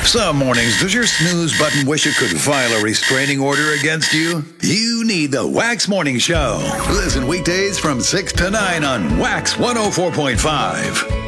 Some mornings, does your snooze button wish it could file a restraining order against you? You need the Wax Morning Show. Listen weekdays from 6 to 9 on Wax 104.5.